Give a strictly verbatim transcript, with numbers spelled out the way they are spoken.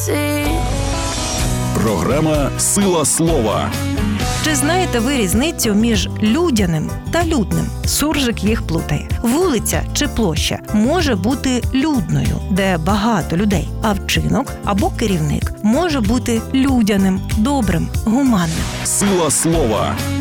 Програма «Сила слова». Чи знаєте ви різницю між людяним та людним? Суржик їх плутає. Вулиця чи площа може бути людною, де багато людей, а вчинок або керівник може бути людяним, добрим, гуманним. «Сила слова».